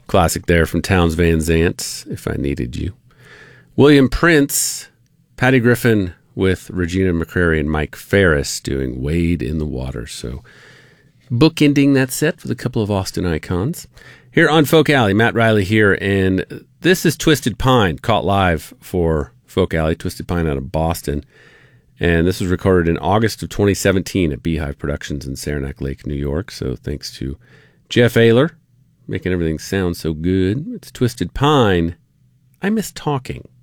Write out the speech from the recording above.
Classic there from Townes Van Zandt, If I Needed You. William Prince, Patty Griffin with Regina McCrary and Mike Ferris doing Wade in the Water. So bookending that set with a couple of Austin icons. Here on Folk Alley, Matt Riley here, and this is Twisted Pine, caught live for Folk Alley, Twisted Pine out of Boston. And this was recorded in August of 2017 at Beehive Productions in Saranac Lake, New York. So thanks to Jeff Ayler, making everything sound so good. It's Twisted Pine, I Miss Talking.